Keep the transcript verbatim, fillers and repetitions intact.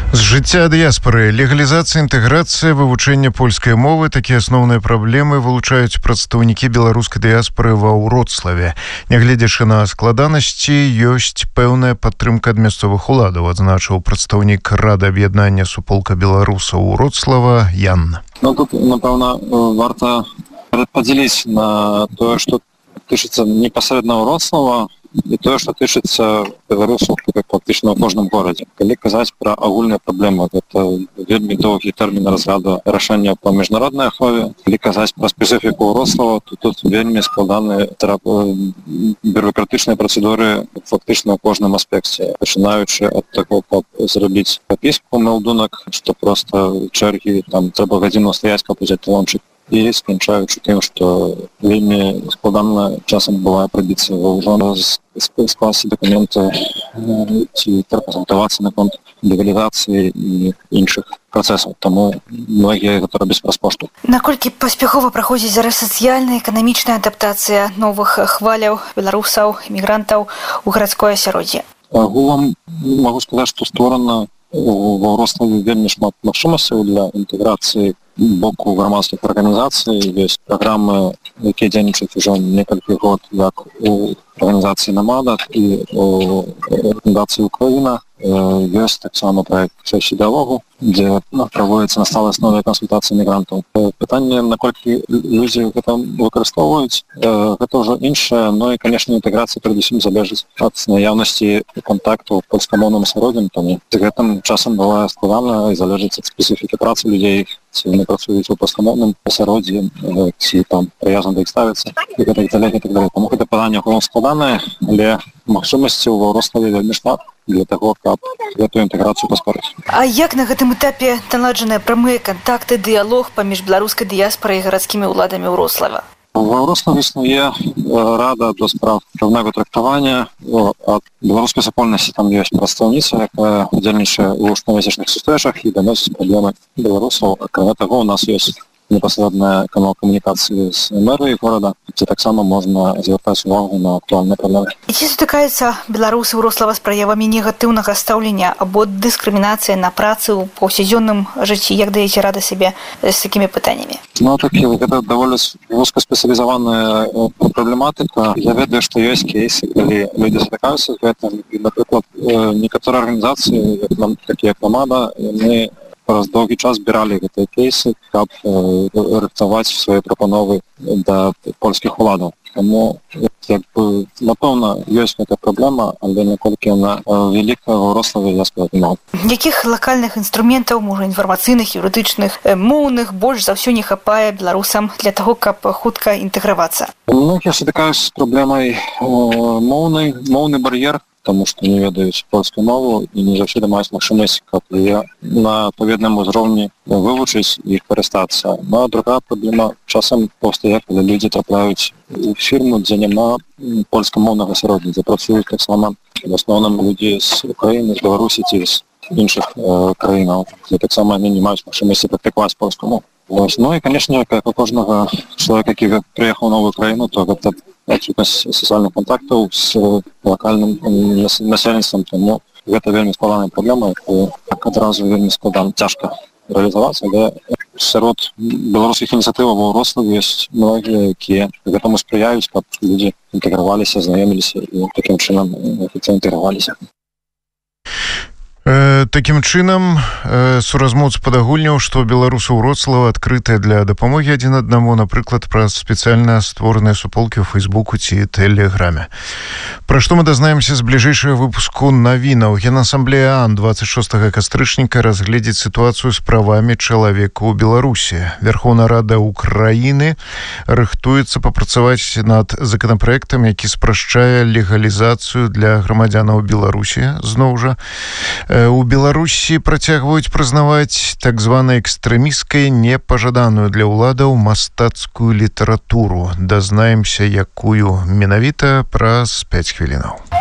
З жыцця дыяспары, легалізацыя, інтэграцыя, вывучэнне польскай мовы – такія асноўныя праблемы вылучаюць прадстаўнікі беларускай дыяспары ва Вроцлаве. Нягледзячы на складанасці, ёсць пэўная падтрымка ад мясцовых уладаў, адзначыў прадстаўнік Рады аб'яднання суполка беларусаў Вроцлава Ян. Ну, тут, напэўна, варта падзяліць на тое, што тычыцца непасрэдна Вроцлава, і тое, што тычыцца беларусаў практычна ў кожным горадзе. Калі казаць пра агульныя праблемы, гэта вельмі доўгі тэрмін разгляду рашэння па міжнароднай ахове. Калі казаць пра спецыфіку Вроцлава, то тут вельмі складаныя бюрократычныя працэдуры фактычна ў кожным аспекце, пачынаючы ад таго, каб зрабіць прапіску мелдунак, што проста чэргі, там трэба гадзіну стаяць, каб узяць талончык. І сканчаючы тым, што вельмі складана часам бывае прабіцца ва ўжо скласці дакументы ці прэзентавацца наконт легалізацыі і іншых працэсаў. Таму многія гэта робяць праз пошту. Наколькі паспяхова праходзіць зараз сацыяльная, эканамічная адаптацыя новых хваляў беларусаў, эмігрантаў у гарадское асяроддзе? Агулам магу сказаць, што створана ва Вроцлаве вельмі шмат магчымасцяў для інтэграцыі боку грамадскіх арганізацый. Ёсць праграмы, якія дзейнічаюць ужо некалькі год, як у арганізацыі «Намада» і у арганізацыі «Украіна». Ёсць таксама праект «Шэйші дыалогу», дзе праводзяцца на сталай аснове кансультацыі мігрантаў. Пытанне, наколькі людзі гэта выкарыстоўваюць, гэта ўжо іншае, но і, канешне, інтэграцыя перадусім залежыць ад наяўнасці кантакту ў польскамоўным асяроддзі, таму з гэтым часам бывае складана і залежыць ад спецыфікі працы людзей, ці яны працуюць у польскамоўным асяроддзі, ці там прыязна да іх ставіцца, і гэтак далей, і так далей. Таму гэта пытанне агулам складанае, але магчымасці ў Вроцлаве вельмі шмат для таго, каб гэтую інтэграцыю паскорыць. А як на гэтым этапе наладжаныя прамыя кантакты, дыялог паміж беларускай дыяспарай і гарадскімі ўладамі Вроцлава? Ва Вроцлаве існуе рада да справ роўнага трактавання. Ад беларускай супольнасці там ёсць прадстаўніца, якая удзельнічае ў штомесячных сустрэчах і даносіць праблемы беларусаў. Акрамя таго, у нас ёсць непасрэдная канал камунікацыі з мэрыяй горада, дзе таксама можна звяртаць увагу на актуальныя праблемы. І ці сутыкаюцца беларусы Вроцлава з праявамі негатыўнага стаўлення або дыскрымінацыі на працы ў паўсядзённым жыцці? Як даеце рады сабе з такімі пытаннямі? Ну, такі, гэта даволі вузкаспецыялізаваная праблематыка. Я ведаю, што ёсць кейсы, калі людзі сутыкаюцца з гэтым. І, напрыклад, некаторыя арганізацыі, такія як «Намада», яны праз доўгі час збіралі гэтыя кейсы, каб рыхтаваць свае прапановы да польскіх уладаў. Таму, як бы, напэўна, ёсць гэтая праблема, але наколькі яна вялікая ва Вроцлаве, я сказаць не магу. Якіх лакальных інструментаў, можа, інфармацыйных, юрыдычных, моўных больш за ўсё не хапае беларусам для таго, каб хутка інтэгравацца? Многія сутыкаюцца з праблемай моўнай, моўны бар'ер, таму што не ведаюць польскую мову і не заўсёды маюць магчымасць, каб яе на адпаведным узроўні вывучыць і карыстацца. Ну, а другая праблема часам паўстае, калі людзі трапляюць у фірму, дзе няма польскамоўнага асяроддзя, дзе працуюць таксама в асноўным людзі з Украіны, з Беларусі ці з іншых краінаў, дзе таксама яны не маюць магчымасці практыкаваць польскую мову. Ну і, канешне, як у кожнага чалавека, які прыехаў у новую краіну, то гэта адсутнасць сацыяльных контактаў з лакальным насельніцтвам, таму гэта вельмі складаная праблема, якую адразу вельмі складана, цяжка рэалізаваць, але сярод беларускіх ініцыятываў ва Вроцлаве ёсць многія, якія гэтаму спрыяюць, каб людзі інтэграваліся, знаёміліся і такім чынам афіцыйна інтэграваліся. Такім чынам, суразмоўц падагульняў, што беларусы Вроцлава адкрытыя для дапамогі адзін аднаму, напрыклад, праз спецыяльна створаныя суполкі ў Фейсбуку ці Тэлеграме. Пра што мы дазнаемся з бліжэйшага выпуску навінаў. Генасамблея ААН дваццаць шостага кастрычніка разгледзіць сітуацыю з правамі чалавека ў Беларусі. Верхоўная Рада Украіны рыхтуецца папрацаваць над законапраектам, які спрашчае легалізацыю для грамадзянаў Беларусі. Зноў жа, у Беларусі працягваюць прызнаваць так званую экстрэмісткай непажаданую для ўладаў мастацкую літаратуру. Дазнаемся, якую менавіта праз пяць хвілінаў.